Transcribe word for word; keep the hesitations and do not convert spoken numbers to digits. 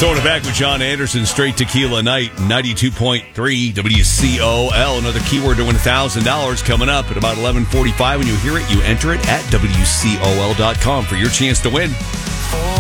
Throwing it back with John Anderson, Straight Tequila Night, ninety-two point three W C O L. Another keyword to win one thousand dollars coming up at about eleven forty-five. When you hear it, you enter it at W C O L dot com for your chance to win.